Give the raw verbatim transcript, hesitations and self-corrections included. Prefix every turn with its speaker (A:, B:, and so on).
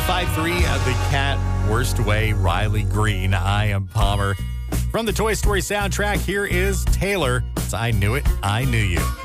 A: five three of the Cat, Worst Way, Riley Green. I am Palmer. From the Toy Story soundtrack, here is Taylor. It's I Knew It, I Knew You.